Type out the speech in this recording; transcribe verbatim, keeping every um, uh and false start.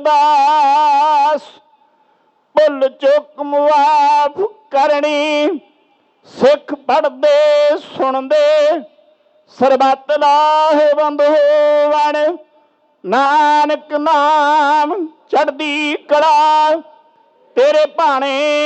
ਅਰਦਾਸ ਭੁੱਲ ਚੁੱਕ ਮੁਆਫ ਕਰਨੀ। ਸਿੱਖ ਪੜ੍ਹਦੇ ਸੁਣਦੇ ਸਰਬੱਤ ਲਾਹੇਵੰਦ ਹੋਵਣ। ਨਾਨਕ ਨਾਮ ਚੜ੍ਹਦੀ ਕਲਾ ਤੇਰੇ ਭਾਣੇ